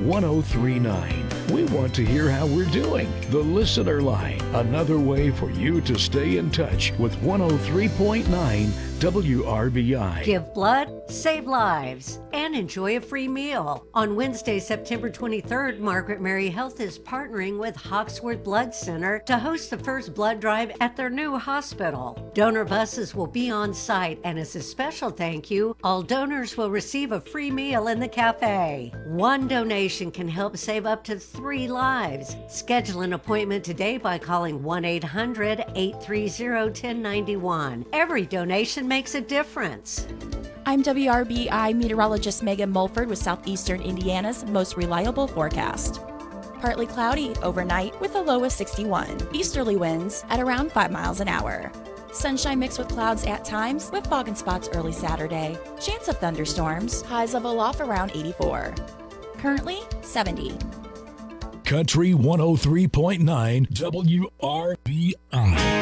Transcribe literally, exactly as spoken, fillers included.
one oh three nine. We want to hear how we're doing. The Listener Line, another way for you to stay in touch with one oh three point nine W R B I. Give blood, save lives, and enjoy a free meal. On Wednesday, September twenty-third, Margaret Mary Health is partnering with Hawksworth Blood Center to host the first blood drive at their new hospital. Donor buses will be on site, and as a special thank you, all donors will receive a free meal in the cafe. One donation can help save up to three lives. Schedule an appointment today by calling one eight hundred, eight three zero, one zero nine one. Every donation makes a difference. I'm W R B I meteorologist Megan Mulford with Southeastern Indiana's most reliable forecast. Partly cloudy overnight with a low of sixty-one. Easterly winds at around five miles an hour. Sunshine mixed with clouds at times with fog and spots early Saturday. Chance of thunderstorms. Highs level off around eighty-four. Currently seventy. Country one oh three point nine W R B I.